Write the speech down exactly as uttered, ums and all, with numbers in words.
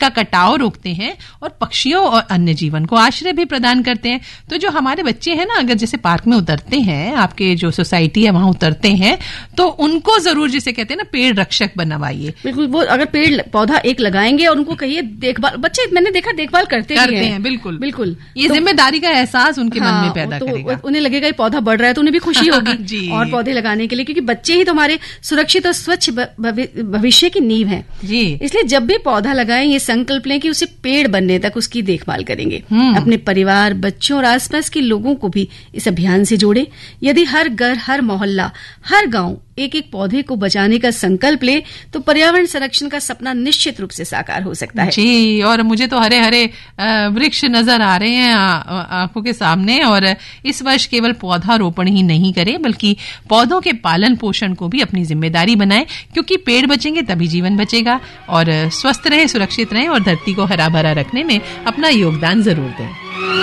का कटाव रोकते हैं और पक्षियों और अन्य जीवन को आश्रय भी प्रदान करते हैं। तो जो हमारे बच्चे हैं ना, अगर जैसे पार्क में उतरते हैं, आपके जो सोसाइटी है वहां उतरते हैं, तो उनको जरूर जिसे कहते हैं ना पेड़ रक्षक बनवाइए। बिल्कुल, वो अगर पेड़ पौधा एक लगाएंगे और उनको कहिए देखभाल, बच्चे मैंने देखा देखभाल करते, करते हैं, हैं बिल्कुल बिल्कुल ये तो, जिम्मेदारी का एहसास उनके हाँ, मन में पैदा तो करेगा। उन्हें लगेगा ये पौधा बढ़ रहा है तो उन्हें भी खुशी होगी और पौधे लगाने के लिए, क्योंकि बच्चे ही तो हमारे सुरक्षित और स्वच्छ भविष्य की नींव है जी। इसलिए जब भी पौधा लगाएं ये संकल्प लें कि उसे पेड़ बनने तक उसकी देखभाल करेंगे। अपने परिवार, बच्चों और आसपास के लोगों को भी इस अभियान से जोड़े। यदि हर घर, हर मोहल्ला, हर गांव एक एक पौधे को बचाने का संकल्प ले तो पर्यावरण संरक्षण का सपना निश्चित रूप से साकार हो सकता है। जी, और मुझे तो हरे हरे वृक्ष नजर आ रहे हैं आंखों के सामने। और इस वर्ष केवल पौधारोपण ही नहीं करें बल्कि पौधों के पालन पोषण को भी अपनी जिम्मेदारी बनाएं, क्योंकि पेड़ बचेंगे तभी जीवन बचेगा। और स्वस्थ रहें, सुरक्षित रहें और धरती को हरा भरा रखने में अपना योगदान जरूर दें।